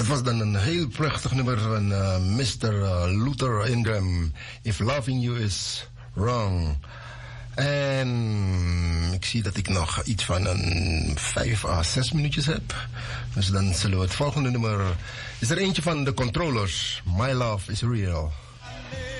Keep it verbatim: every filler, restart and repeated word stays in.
Dat was dan een heel prachtig nummer van uh, mister Luther Ingram. If loving you is wrong. En ik zie dat ik nog iets van een vijf à zes minuutjes heb. Dus dan zullen we het volgende nummer... Is er eentje van de Controllers. My Love is Real.